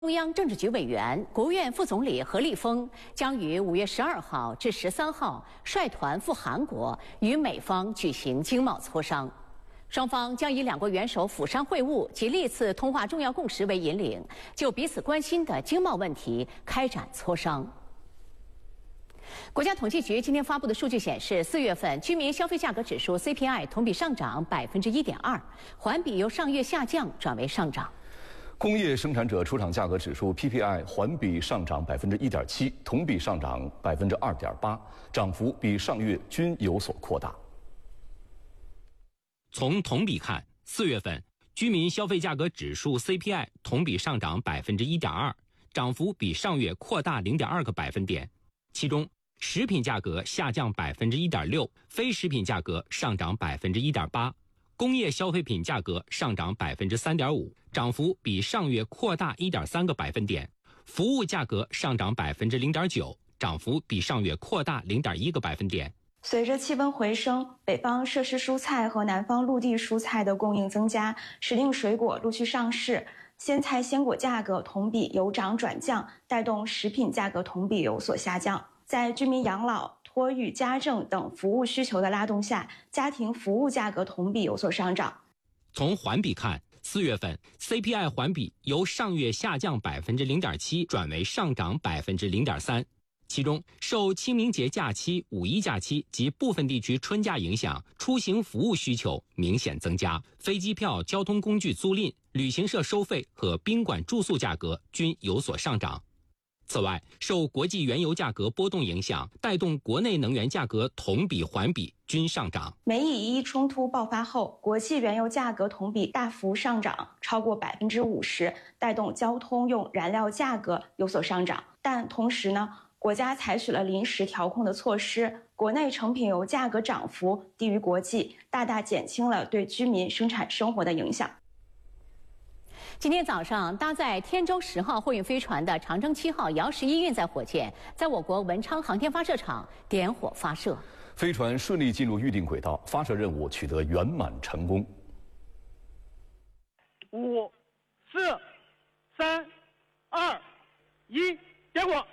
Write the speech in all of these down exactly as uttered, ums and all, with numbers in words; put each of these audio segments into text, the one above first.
中央政治局委员、国务院副总理何立峰将于五月十二号至十三号率团赴韩国，与美方举行经贸磋商。双方将以两国元首釜山会晤及历次通话重要共识为引领，就彼此关心的经贸问题开展磋商。国家统计局今天发布的数据显示，四月份居民消费价格指数 C P I 同比上涨百分之一点二，环比由上月下降转为上涨。 工业生产者出厂价格指数 P P I 环比上涨百分之一点七，同比上涨百分之二点八，涨幅比上月均有所扩大。 从同比看，四月份居民消费价格指数 C P I 同比上涨百分之一点二，涨幅比上月扩大零点二个百分点。其中，食品价格下降百分之一点六，非食品价格上涨百分之一点八。工业消费品价格上涨百分之三点五，涨幅比上月扩大一点三个百分点；服务价格上涨百分之零点九，涨幅比上月扩大零点一个百分点。 随着气温回升，北方摄食蔬菜和南方陆地蔬菜的供应增加，时令水果陆续上市，鲜菜鲜果价格同比由涨转降，带动食品价格同比有所下降。在居民养老、托育、家政等服务需求的拉动下，家庭服务价格同比有所上涨。 从环比看，四月份 C P I 环比由上月下降百分之零点七转为上涨百分之零点三。其中，受清明节假期、五一假期及部分地区春假影响，出行服务需求明显增加，飞机票、交通工具租赁、旅行社收费和宾馆住宿价格均有所上涨。此外，受国际原油价格波动影响，带动国内能源价格同比环比均上涨。 美以伊冲突爆发后，国际原油价格同比大幅上涨，超过百分之五十，带动交通用燃料价格有所上涨。但同时呢，国家采取了临时调控的措施，国内成品油价格涨幅低于国际，大大减轻了对居民生产生活的影响。 今天早上，搭载天舟十号货运飞船的长征七号遥十一运载火箭在我国文昌航天发射场点火发射， 飞船顺利进入预定轨道，发射任务取得圆满成功。 五、四、三、二、一，点火！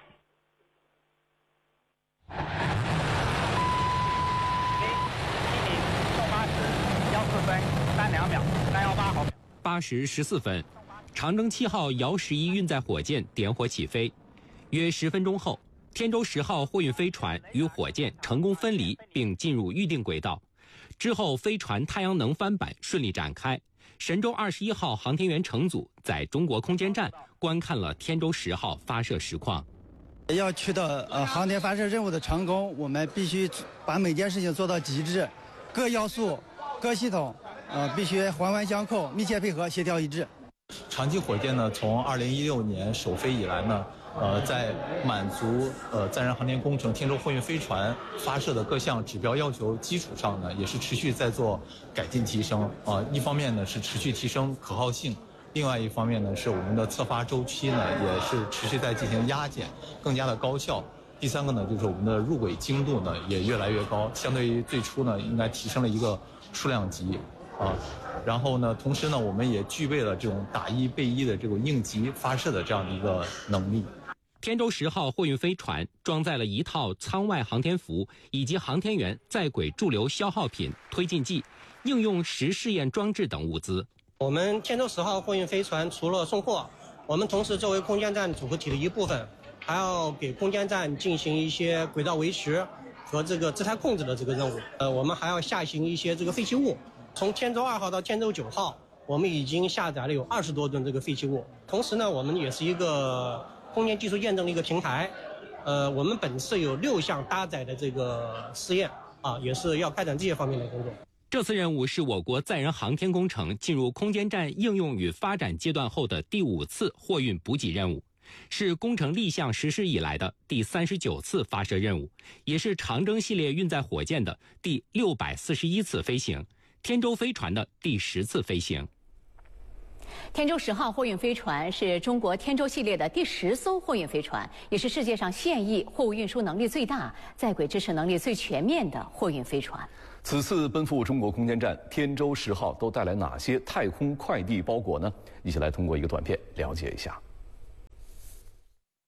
零一米六八十幺四分三两秒三幺八毫秒。 八时十四分，长征七号遥十一运载火箭点火起飞。约十分钟后，天舟十号货运飞船与火箭成功分离并进入预定轨道。之后，飞船太阳能帆板顺利展开。神舟二十一号航天员乘组在中国空间站观看了天舟十号发射实况。 要取得呃航天发射任务的成功，我们必须把每件事情做到极致，各要素、各系统。呃，必须环环相扣，密切配合，协调一致。 长期火箭呢，从二零一六年首飞以来呢，呃，在满足呃载人航天工程天舟货运飞船发射的各项指标要求基础上呢，也是持续在做改进提升啊、呃。一方面呢是持续提升可靠性，另外一方面呢是我们的测发周期呢也是持续在进行压减，更加的高效。第三个呢就是我们的入轨精度呢也越来越高，相对于最初呢应该提升了一个数量级。啊，然后呢，同时呢，我们也具备了这种打一备一的这种应急发射的这样的一个能力。 天舟十号货运飞船装载了一套舱外航天服以及航天员在轨驻留消耗品、推进剂、应用实试验装置等物资。 我们天舟十号货运飞船除了送货，我们同时作为空间站组合体的一部分，还要给空间站进行一些轨道维持和这个姿态控制的这个任务。呃，我们还要下行一些这个废弃物。从天舟二号到天舟九号，我们已经下载了有二十多吨这个废弃物。同时呢，我们也是一个空间技术验证的一个平台。呃，我们本次有六项搭载的这个试验啊，也是要开展这些方面的工作。 这次任务是我国载人航天工程进入空间站应用与发展阶段后的第五次货运补给任务，是工程立项实施以来的第三十九次发射任务，也是长征系列运载火箭的第六百四十一次飞行。天舟飞船的第十次飞行。 天舟十号货运飞船是中国天舟系列的第十艘货运飞船，也是世界上现役货物运输能力最大、在轨支持能力最全面的货运飞船。 此次奔赴中国空间站，天舟十号都带来哪些太空快递包裹呢？一起来通过一个短片了解一下。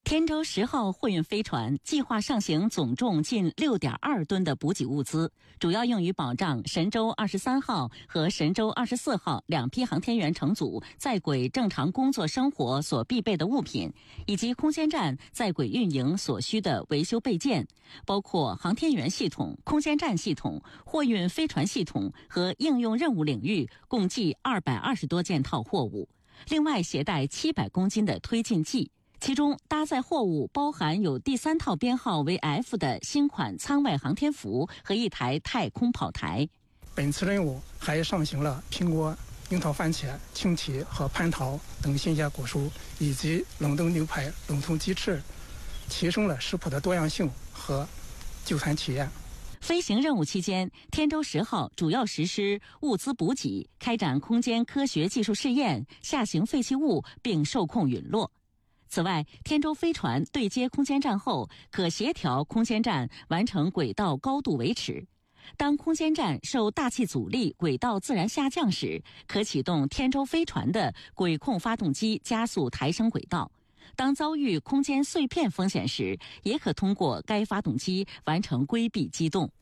天舟十号货运飞船计划上行总重近六点二吨的补给物资，主要用于保障神舟二十三号和神舟二十四号两批航天员乘组在轨正常工作生活所必备的物品，以及空间站在轨运营所需的维修备件，包括航天员系统、空间站系统、货运飞船系统和应用任务领域，共计二百二十多件套货物。另外携带七百公斤的推进剂。其中搭载货物包含有第三套编号为 F 的新款舱外航天服和一台太空跑台。 本次任务还上行了苹果、樱桃、番茄、青提和蟠桃等新鲜果蔬，以及冷冻牛排、冷冻鸡翅，提升了食谱的多样性和就餐体验。 飞行任务期间，天舟十号主要实施物资补给，开展空间科学技术试验，下行废弃物并受控陨落。此外，天舟飞船对接空间站后，可协调空间站完成轨道高度维持。当空间站受大气阻力轨道自然下降时，可启动天舟飞船的轨控发动机加速抬升轨道。当遭遇空间碎片风险时，也可通过该发动机完成规避机动。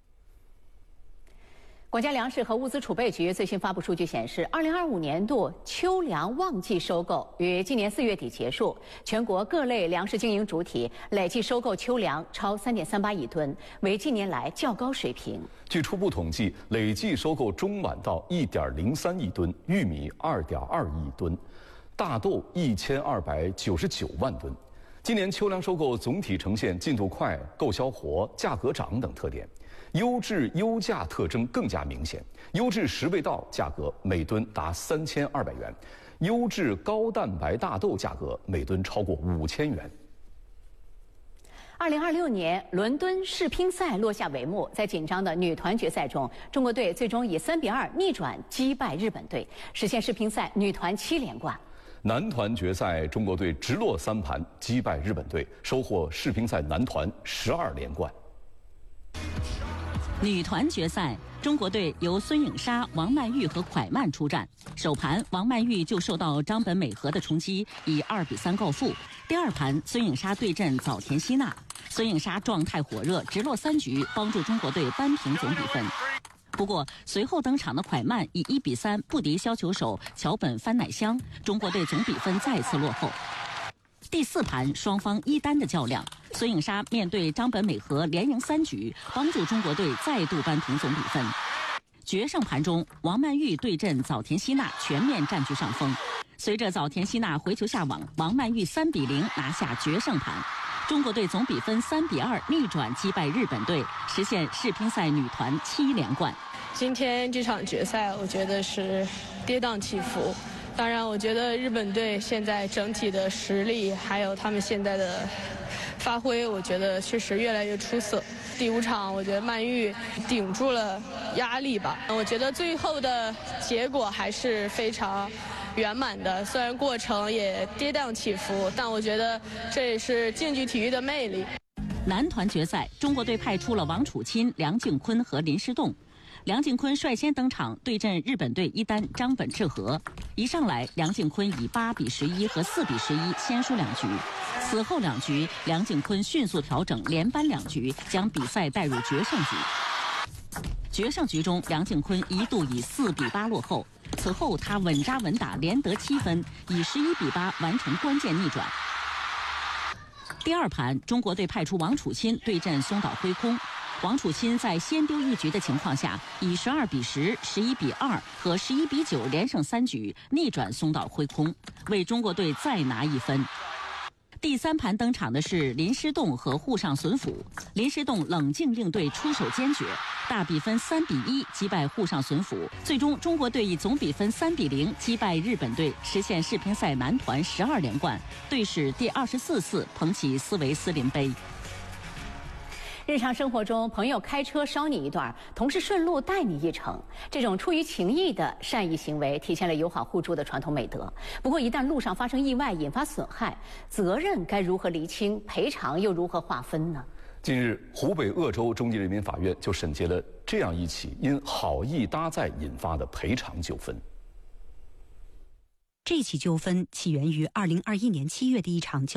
国家粮食和物资储备局最新发布数据显示，二零二五年度秋粮旺季收购于今年四月底结束，全国各类粮食经营主体累计收购秋粮超三点三八亿吨，为近年来较高水平。 据初步统计，累计收购中晚稻一点零三亿吨，玉米二点二亿吨，大豆一千二百九十九万吨。今年秋粮收购总体呈现进度快、购销活、价格涨等特点。优质优价特征更加明显，优质十味稻价格每吨达三千二百元，优质高蛋白大豆价格每吨超过五千元。 二零二六年伦敦世乒赛落下帷幕，在紧张的女团决赛中，中国队最终以三比二逆转击败日本队，实现世乒赛女团七连冠。 男团决赛，中国队直落三盘击败日本队，收获世乒赛男团十二连冠。 女团决赛，中国队由孙颖莎、王曼玉和蒯曼出战。首盘，王曼玉就受到张本美和的冲击，以二比三告负。第二盘，孙颖莎对阵早田希娜，孙颖莎状态火热，直落三局，帮助中国队扳平总比分。不过，随后登场的蒯曼以一比三不敌削球手桥本帆乃香，中国队总比分再次落后。第四盘，双方一单的较量，孙颖莎面对张本美和连赢三局，帮助中国队再度扳平总比分。决胜盘中，王曼玉对阵早田希娜全面占据上风。随着早田希娜回球下网，王曼玉三比零拿下决胜盘，中国队总比分三比二逆转击败日本队，实现世乒赛女团七连冠。 今天这场决赛，我觉得是跌宕起伏。当然，我觉得日本队现在整体的实力，还有他们现在的发挥，我觉得确实越来越出色。第五场，我觉得曼玉顶住了压力吧。我觉得最后的结果还是非常圆满的，虽然过程也跌宕起伏，但我觉得这也是竞技体育的魅力。 男团决赛，中国队派出了王楚钦、梁靖昆和林诗栋。梁靖昆率先登场，对阵日本队一单张本智和。一上来，梁靖昆以八比十一和四比十一先输两局。此后两局，梁靖昆迅速调整，连扳两局，将比赛带入决胜局。决胜局中，梁靖昆一度以四比八落后，此后他稳扎稳打，连得七分，以十一比八完成关键逆转。第二盘，中国队派出王楚钦对阵松岛辉空。王楚钦在先丢一局的情况下，以十二比十、十一比二和十一比九连胜三局，逆转松岛辉空，为中国队再拿一分。第三盘登场的是林诗栋和沪上隼辅，林诗栋冷静应对，出手坚决，大比分三比一击败沪上隼辅。最终，中国队以总比分三比零击败日本队，实现世乒赛男团十二连冠，队史第二十四次捧起斯维斯林杯。 日常生活中，朋友开车捎你一段，同事顺路带你一程，这种出于情谊的善意行为，体现了友好互助的传统美德。不过，一旦路上发生意外，引发损害，责任该如何厘清？赔偿又如何划分呢？ 近日，湖北鄂州中级人民法院就审结了这样一起因好意搭载引发的赔偿纠纷。 这起纠纷起源于二零二一年七月的一场交